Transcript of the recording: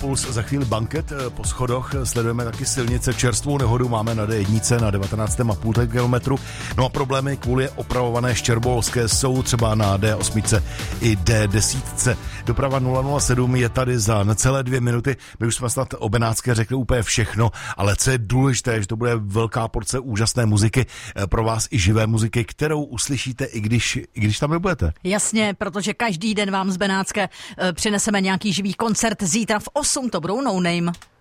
Puls, za chvíli banket po schodoch, sledujeme taky silnice, čerstvou nehodu máme na D1 na 19,5 kilometru. No a problémy kvůli opravované Štěrbolské jsou třeba na D8 i D10. Doprava 007 je tady za necelé 2 minuty. My už jsme snad o Benátské řekli úplně všechno, ale co je důležité, že to bude velká porce úžasné muziky, pro vás i živé muziky, kterou uslyšíte, i když tam nebudete. Jasně, protože každý den vám z Benátské přineseme nějaký živý koncert. Zítra v 8 to budou No Name.